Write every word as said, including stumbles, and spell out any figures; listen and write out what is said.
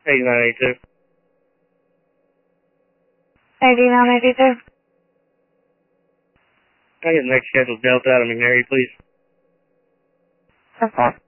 eighty-nine eighty-two. eighty-nine eighty-two. Can I get the next scheduled Delta out of McNary, please? Okay.